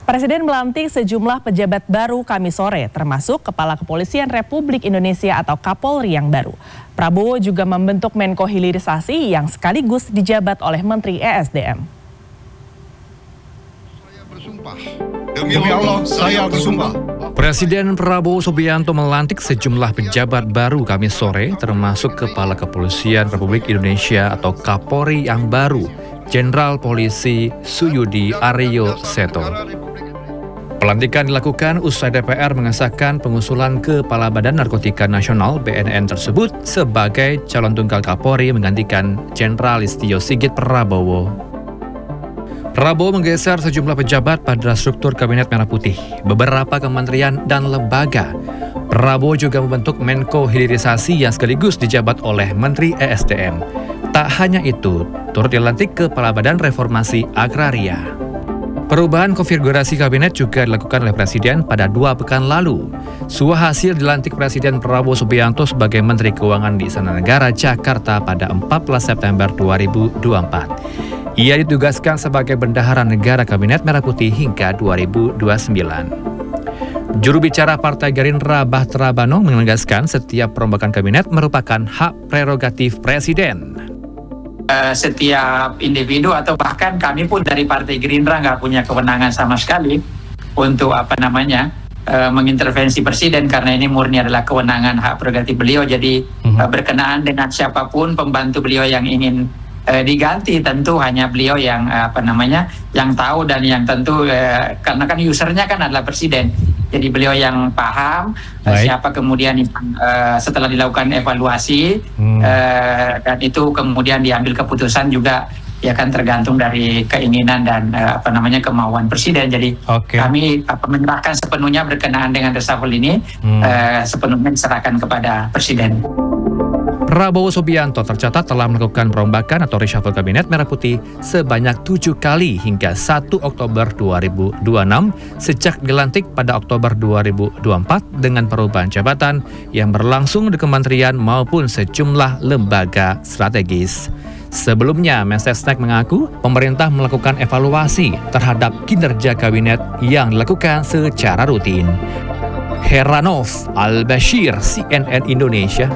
Presiden melantik sejumlah pejabat baru Kamis sore, termasuk Kepala Kepolisian Republik Indonesia atau Kapolri yang baru. Prabowo juga membentuk Menko Hilirisasi yang sekaligus dijabat oleh Menteri ESDM. Demi Allah, saya bersumpah. Presiden Prabowo Subianto melantik sejumlah pejabat baru Kamis sore, termasuk Kepala Kepolisian Republik Indonesia atau Kapolri yang baru, Jenderal Polisi Suyudi Aryo Seto. Pelantikan dilakukan usai DPR mengesahkan pengusulan Kepala Badan Narkotika Nasional (BNN) tersebut sebagai calon tunggal Kapolri menggantikan Jenderal Listio Sigit Prabowo. Prabowo menggeser sejumlah pejabat pada struktur Kabinet Merah Putih, beberapa kementerian dan lembaga. Prabowo juga membentuk Menko Hilirisasi yang sekaligus dijabat oleh Menteri ESDM. Tak hanya itu, turut dilantik Kepala Badan Reformasi Agraria. Perubahan konfigurasi kabinet juga dilakukan oleh Presiden pada 2 pekan lalu. Hasil dilantik Presiden Prabowo Subianto sebagai Menteri Keuangan di Istana Negara Jakarta pada 14 September 2024. Ia ditugaskan sebagai Bendahara Negara Kabinet Merah Putih hingga 2029. Juru bicara Partai Gerindra Bahtera Banong menegaskan setiap perombakan kabinet merupakan hak prerogatif Presiden. Setiap individu atau bahkan kami pun dari Partai Gerindra nggak punya kewenangan sama sekali untuk mengintervensi Presiden, karena ini murni adalah kewenangan hak prerogatif beliau. Jadi berkenaan dengan siapapun pembantu beliau yang ingin diganti, tentu hanya beliau yang yang tahu dan yang tentu karena kan usernya kan adalah Presiden. Jadi beliau yang paham siapa kemudian setelah dilakukan evaluasi dan itu kemudian diambil keputusan juga ya kan tergantung dari keinginan dan kemauan Presiden. Jadi kami menyerahkan sepenuhnya berkenaan dengan reshuffle ini sepenuhnya diserahkan kepada Presiden. Prabowo Subianto tercatat telah melakukan perombakan atau reshuffle Kabinet Merah Putih sebanyak 7 kali hingga 1 Oktober 2026 sejak dilantik pada Oktober 2024 dengan perubahan jabatan yang berlangsung di kementerian maupun sejumlah lembaga strategis. Sebelumnya, Mensesnek mengaku pemerintah melakukan evaluasi terhadap kinerja kabinet yang dilakukan secara rutin. Heranov Al-Bashir, CNN Indonesia.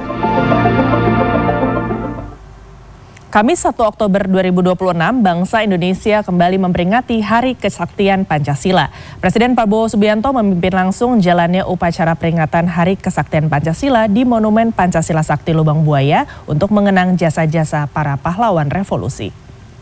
Kamis 1 Oktober 2026, bangsa Indonesia kembali memperingati Hari Kesaktian Pancasila. Presiden Prabowo Subianto memimpin langsung jalannya upacara peringatan Hari Kesaktian Pancasila di Monumen Pancasila Sakti Lubang Buaya untuk mengenang jasa-jasa para pahlawan revolusi.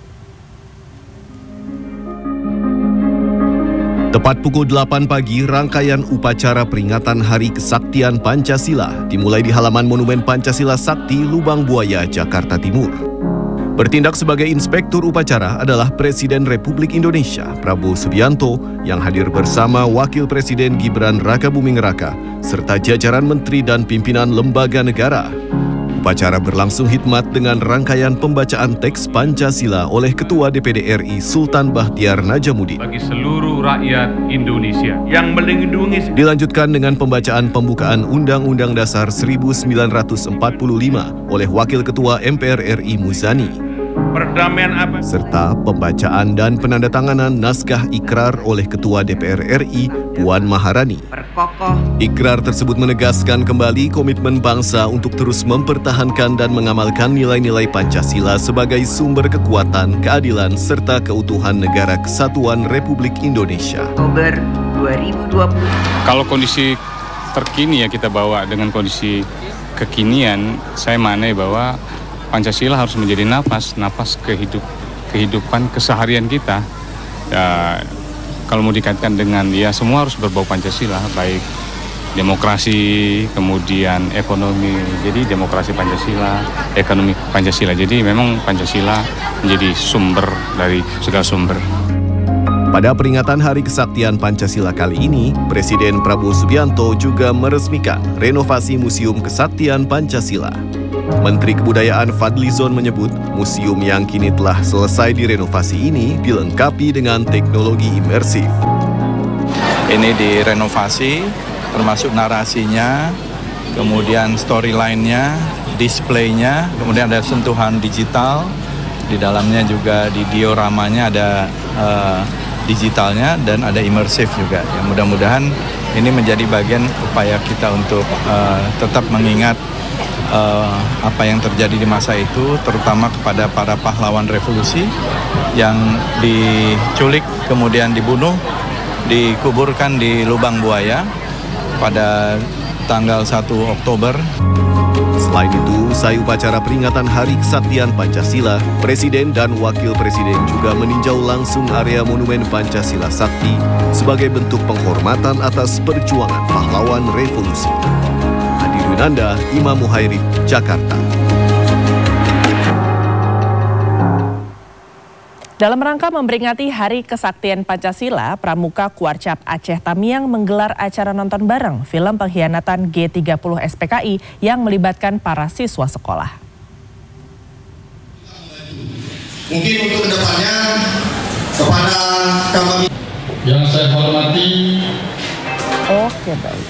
Tepat pukul 8 pagi, rangkaian upacara peringatan Hari Kesaktian Pancasila dimulai di halaman Monumen Pancasila Sakti Lubang Buaya, Jakarta Timur. Bertindak sebagai inspektur upacara adalah Presiden Republik Indonesia Prabowo Subianto yang hadir bersama Wakil Presiden Gibran Rakabuming Raka serta jajaran menteri dan pimpinan lembaga negara. Upacara berlangsung hikmat dengan rangkaian pembacaan teks Pancasila oleh Ketua DPD RI Sultan Bahtiar Najamuddin. Bagi seluruh rakyat Indonesia yang melindungi. Dilanjutkan dengan pembacaan pembukaan Undang-Undang Dasar 1945 oleh Wakil Ketua MPR RI Muzani. Perdamaian apa? Serta pembacaan dan penandatanganan naskah ikrar oleh Ketua DPR RI Puan Maharani. Ikrar tersebut menegaskan kembali komitmen bangsa untuk terus mempertahankan dan mengamalkan nilai-nilai Pancasila sebagai sumber kekuatan, keadilan, serta keutuhan Negara Kesatuan Republik Indonesia. Oktober 2020. Kalau kondisi terkini ya kita bawa dengan kondisi kekinian, saya maknai bahwa Pancasila harus menjadi napas kehidupan keseharian kita. Ya, kalau mau dikaitkan dengan ya semua harus berbau Pancasila, baik demokrasi, kemudian ekonomi. Jadi demokrasi Pancasila, ekonomi Pancasila. Jadi memang Pancasila menjadi sumber dari segala sumber. Pada peringatan Hari Kesaktian Pancasila kali ini, Presiden Prabowo Subianto juga meresmikan renovasi Museum Kesaktian Pancasila. Menteri Kebudayaan Fadlizon menyebut museum yang kini telah selesai direnovasi ini dilengkapi dengan teknologi imersif. Ini direnovasi, termasuk narasinya, kemudian storyline-nya, display-nya, kemudian ada sentuhan digital, di dalamnya juga di dioramanya ada digitalnya dan ada imersif juga. Ya, mudah-mudahan ini menjadi bagian upaya kita untuk tetap mengingat apa yang terjadi di masa itu, terutama kepada para pahlawan revolusi yang diculik, kemudian dibunuh, dikuburkan di Lubang Buaya pada tanggal 1 Oktober. Selain itu, usai upacara peringatan Hari Kesaktian Pancasila, Presiden dan Wakil Presiden juga meninjau langsung area Monumen Pancasila Sakti sebagai bentuk penghormatan atas perjuangan pahlawan revolusi. Adi Dwinanda, Imam Muhairib, Jakarta. Dalam rangka memperingati Hari Kesaktian Pancasila, Pramuka Kuarcap Aceh Tamiang menggelar acara nonton bareng film pengkhianatan G30 SPKI yang melibatkan para siswa sekolah. Mungkin untuk kedepannya kepada kami yang saya hormati. Oke, baik.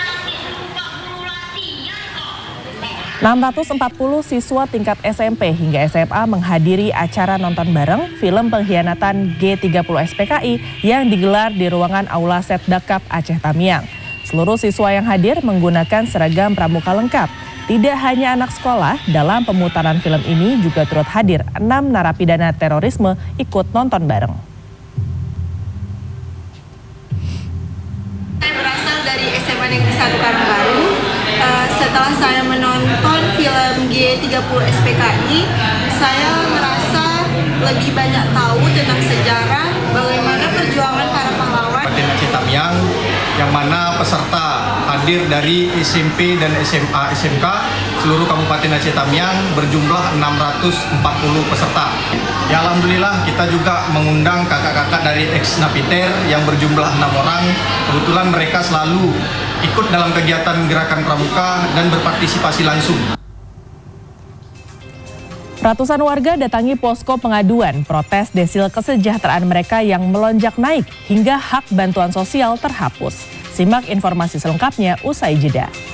640 siswa tingkat SMP hingga SMA menghadiri acara nonton bareng film pengkhianatan G30 SPKI yang digelar di ruangan Aula Setdakap Aceh Tamiang. Seluruh siswa yang hadir menggunakan seragam pramuka lengkap. Tidak hanya anak sekolah, dalam pemutaran film ini juga turut hadir 6 narapidana terorisme ikut nonton bareng. Saya berasal dari SMA Negeri 1 Karangbaru. Setelah saya menonton film G30 SPKI, saya merasa lebih banyak tahu tentang sejarah bagaimana perjuangan para pahlawan. Paten Aceh Tamiang yang mana peserta hadir dari SMP dan SMA SMK seluruh Kabupaten Aceh Tamiang berjumlah 640 peserta. Ya, alhamdulillah kita juga mengundang kakak-kakak dari ex-napiter yang berjumlah 6 orang. Kebetulan mereka selalu ikut dalam kegiatan gerakan pramuka dan berpartisipasi langsung. Ratusan warga datangi posko pengaduan protes desil kesejahteraan mereka yang melonjak naik hingga hak bantuan sosial terhapus. Simak informasi selengkapnya usai jeda.